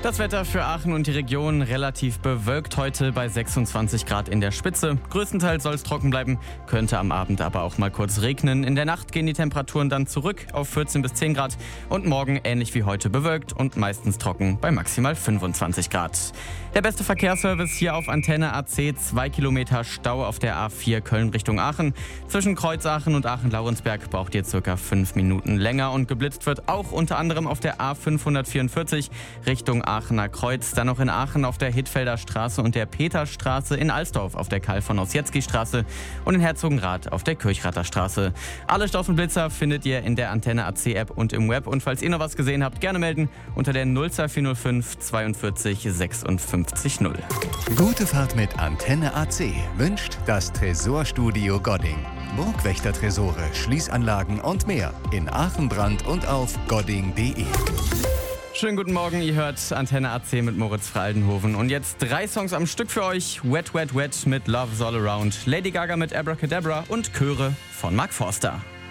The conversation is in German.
Das Wetter für Aachen und die Region relativ bewölkt heute bei 26 Grad in der Spitze. Größtenteils soll es trocken bleiben, könnte am Abend aber auch mal kurz regnen. In der Nacht gehen die Temperaturen dann zurück auf 14 bis 10 Grad und morgen ähnlich wie heute bewölkt und meistens trocken bei maximal 25 Grad. Der beste Verkehrsservice hier auf Antenne AC, 2 Kilometer Stau auf der A4 Köln Richtung Aachen. Zwischen Kreuzaachen und Aachen-Laurensberg braucht ihr circa 5 Minuten länger und geblitzt wird auch unter anderem auf der A544 Richtung Aachener Kreuz, dann noch in Aachen auf der Hittfelder Straße und der Peterstraße, in Alsdorf auf der Karl von Ossietzky Straße und in Herzogenrath auf der Kirchrather Straße. Alle Staus und Blitzer findet ihr in der Antenne AC App und im Web. Und falls ihr noch was gesehen habt, gerne melden unter der 02405 42 56 0. Gute Fahrt mit Antenne AC wünscht das Tresorstudio Godding. Burgwächter-Tresore, Schließanlagen und mehr in Aachen, Brand und auf godding.de. Schönen guten Morgen, ihr hört Antenne AC mit Moritz Fraldenhoven. Und jetzt 3 Songs am Stück für euch. Wet, Wet, Wet mit Love's All Around, Lady Gaga mit Abracadabra und Chöre von Mark Forster.